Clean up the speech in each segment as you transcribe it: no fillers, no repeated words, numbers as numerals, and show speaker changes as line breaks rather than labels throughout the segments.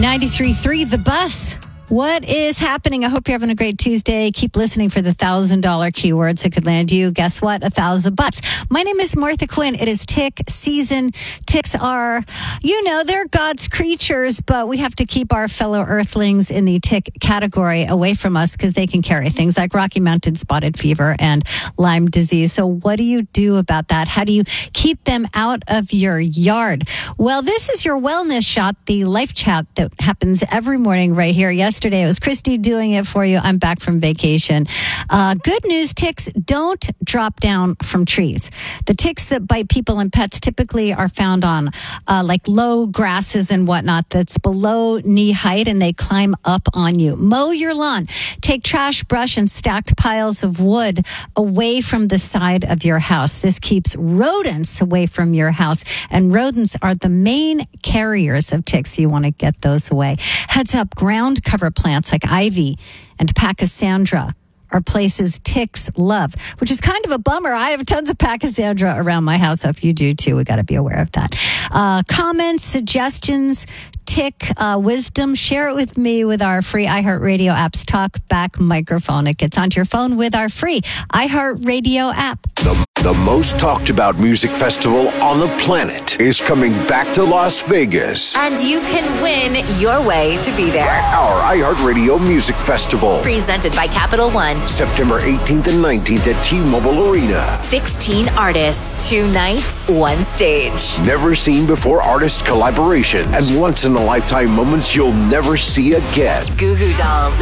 93.3 The Bus. What is happening? I hope you're having a great Tuesday. Keep listening for the $1,000 keywords that could land you. Guess what? $1,000. My name is Martha Quinn. It is tick season. Ticks are, they're God's creatures, but we have to keep our fellow earthlings in the tick category away from us because they can carry things like Rocky Mountain spotted fever and Lyme disease. So what do you do about that? How do you keep them out of your yard? Well, this is your wellness shot, the life chat that happens every morning right here. Yesterday, it was Christy doing it for you. I'm back from vacation. Good news, ticks don't drop down from trees. The ticks that bite people and pets typically are found on like low grasses and whatnot that's below knee height, and they climb up on you. Mow your lawn. Take trash, brush, and stacked piles of wood away from the side of your house. This keeps rodents away from your house, and rodents are the main carriers of ticks. You want to get those away. Heads up, ground cover plants like ivy and pachysandra are places ticks love, which is kind of a bummer. I have tons of pachysandra around my house. So if you do too, we got to be aware of that. Comments, suggestions, tick wisdom, share it with me with our free iHeartRadio app's Talk Back microphone. It gets onto your phone with our free iHeartRadio app.
The most talked about music festival on the planet is coming back to Las Vegas.
And you can win your way to be there.
Our iHeartRadio Music Festival.
Presented by Capital One.
September 18th and 19th at T-Mobile Arena.
16 artists, 2 nights, 1 stage.
Never seen before artist collaboration and once-in-a-lifetime moments you'll never see again.
Goo Goo Dolls.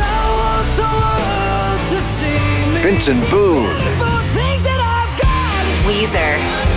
Vincent Boone.
Weezer.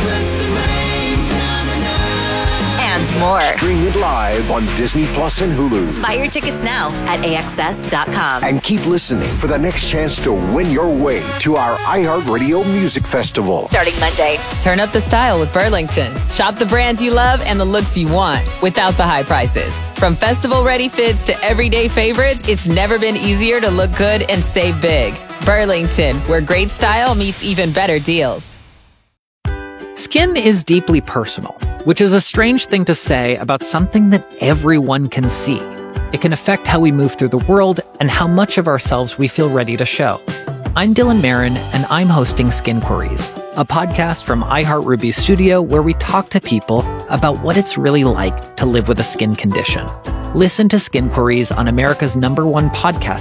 And more.
Stream it live on Disney Plus and Hulu.
Buy your tickets now at AXS.com.
And keep listening for the next chance to win your way to our iHeartRadio Music Festival.
Starting Monday.
Turn up the style with Burlington. Shop the brands you love and the looks you want without the high prices. From festival-ready fits to everyday favorites, it's never been easier to look good and save big. Burlington, where great style meets even better deals.
Skin is deeply personal, which is a strange thing to say about something that everyone can see. It can affect how we move through the world and how much of ourselves we feel ready to show. I'm Dylan Marin, and I'm hosting Skin Queries, a podcast from iHeartRuby Studio where we talk to people about what it's really like to live with a skin condition. Listen to Skin Queries on America's #1 podcast